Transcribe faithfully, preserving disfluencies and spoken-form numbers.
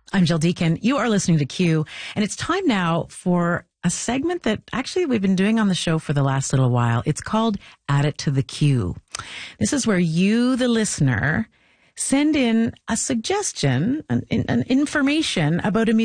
I'm Jill Deacon. You are listening to Q, and it's time now for a segment that actually we've been doing on the show for the last little while. It's called Add It to the Q. This is where you, the listener, send in a suggestion, an, an information about a